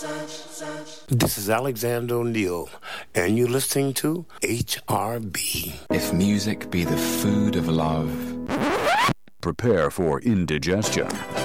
This is Alexander O'Neill, and you're listening to HRB. If music be the food of love, prepare for indigestion.